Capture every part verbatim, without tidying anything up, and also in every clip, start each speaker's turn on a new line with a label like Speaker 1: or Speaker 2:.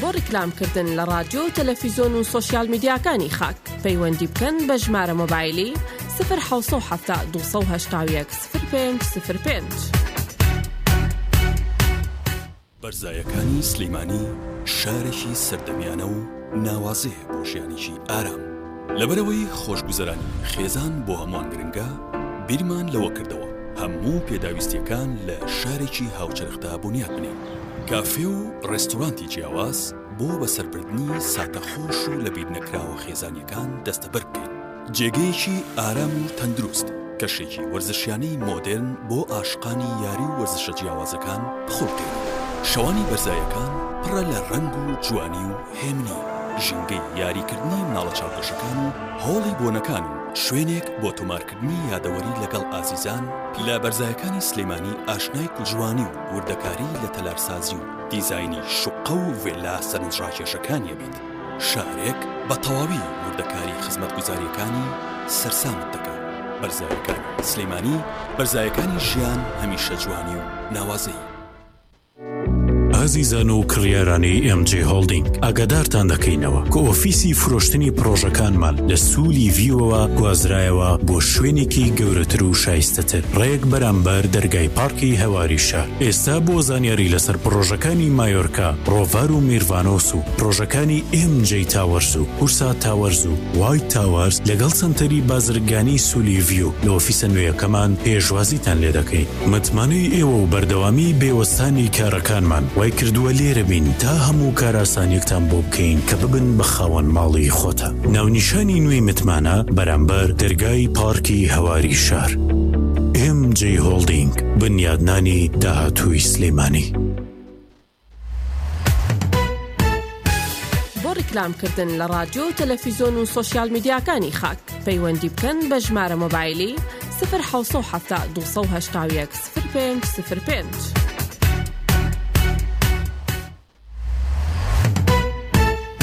Speaker 1: بۆ ڕیکلامکردن لە رادیۆ و تەلەڤیزۆن و سۆشیال میدیاکانی خاک پەیوەندی بکەن بە ژمارە مۆبایلی صفر حەوت هەفتا دوو هەشتا و یەک صفر پێنج صفر پێنج.
Speaker 2: بەرزایەکانی سلەیمانی شارێکی سەردەمیانە و ناوازەیە بۆ ژیانێکی ئارام. لەبەرەوەی خۆشگوزەرانی خێزان بۆ هەمووان گرنگە، بیرمان لەوە کردەوە هەموو پێداویستیەکان لە شارێکی هاوچەرخدا بنیاد بنێن. کافێ و ڕێستۆرانتی جیاواز بۆ بەسەربردنی ساتەخۆش و لە بیر نەکراوە خێزانیەکان دەستەبەر بکەین. جێگەیەکی ئارام و تەندروست، کەشێکی وەرزشیانەی مۆدێرن بۆ عاشقانی یاری و وەرزشە جیاوازەکان بخۆ بکەین. شەوانی بەرزایەکان پڕە لە ڕەنگ و جوانی و هێمنی، ژینگەی یاریکردنی مناڵە چاوپۆشەکان و هۆڵی بۆنەکان و شوێنێک بۆ تۆمارکردنی یادەوەری لەگەڵ ئازیزان. لە بەرزایەکانی سلەیمانی ئاشنای کوجوانی و وردەکاری لە تەلارسازی و دیزاینی شوقە و ڤێلا سەرنجڕاکێشەکانیە بیت. شارێک بە تەواوی وردەکاری خزمەتگوزاریەکانی سەرسامت دەکات. بەرزایەکانی سلەیمانی، بەرزایەکانی ژیان هەمیشە جوانی و ناوازەی.
Speaker 3: ئازیزان و کڕیارانی ئێم جێ هۆڵدینگ، ئاگادارتان دەکەینەوە کە ئۆفیسی فرۆشتنی پرۆژەکانمان لە سوولی ڤیوەوە گوازرایەوە بۆ شوێنێکی گەورەتر و شایستەتر ڕێک بەرامبەر دەرگای پارکی هەواری شار. ئێستا بۆ زانیاری لەسەر پرۆژەکانی مایۆرکا، ڕۆڤار و میرڤانۆس و پرۆژەکانی ئێم جێ تاوەرز و کورسا تاوەرز و وایت تاوەرز لەگەڵ سنتەری بازرگانی سوولی ڤیو لە ئۆفیسە نوێیەکەمان پێشوازیتان لێ دەکەین. متمانەی ئێوە و بەردەوامی بێوەستانی کارەکانمان وای کردووە لێرە بین تا هەموو کاراسانیەکتان بۆ بکەین کە ببن بە خاوەن ماڵی خۆتە. ناونیشانی نوێی متمانە بەرامبەر دەرگای پارکی هەواری شار. ئێم جێ هۆڵدینگ، بنیادنانی داهاتووی سلەیمانی.
Speaker 1: بۆ ڕیکلامکردن لە رادیۆ و تەلەڤیزۆن و سۆشیال میدیاکانی خاک پەیوەندی بکەن بە ژمارە مۆبایلی صفر حەوت هەفتا دوو هەشتا و یەک صفر پێنج صفر پێنج.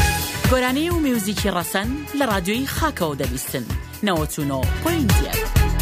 Speaker 4: گۆرانەی و میوزیکی ڕەسەن لە رادیۆی خاکەوە دەبیستن. نەوەت و نۆ پۆینت یەک.